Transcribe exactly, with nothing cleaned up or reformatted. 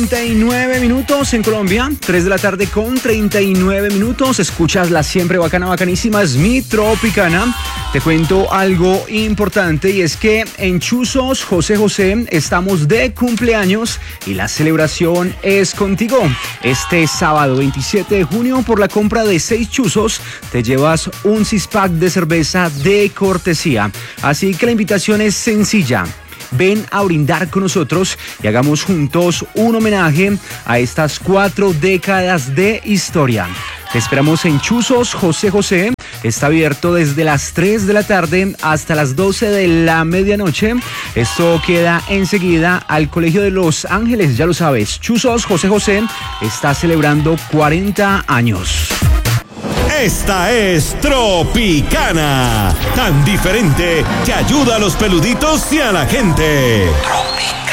treinta y nueve minutos en Colombia, tres de la tarde con treinta y nueve minutos. Escuchas la siempre bacana, bacanísima, es mi Tropicana. Te cuento algo importante y es que en Chuzos José José estamos de cumpleaños y la celebración es contigo. Este sábado veintisiete de junio, por la compra de seis chuzos, te llevas un six pack de cerveza de cortesía. Así que la invitación es sencilla. Ven a brindar con nosotros y hagamos juntos un homenaje a estas cuatro décadas de historia. Te esperamos en Chuzos José José. Está abierto desde las tres de la tarde hasta las doce de la medianoche. Esto queda enseguida al Colegio de Los Ángeles, ya lo sabes. Chuzos José José está celebrando cuarenta años. Esta es Tropicana, tan diferente que ayuda a los peluditos y a la gente. Tropicana.